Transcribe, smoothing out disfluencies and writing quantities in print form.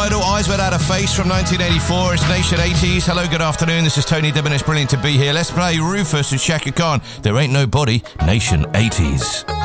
Idol, Eyes Without a Face from 1984. It's Nation 80s. Hello, good afternoon. This is Tony Dibbin. It's brilliant to be here. Let's play Rufus and Shaka Khan. There Ain't No Body, Nation 80s.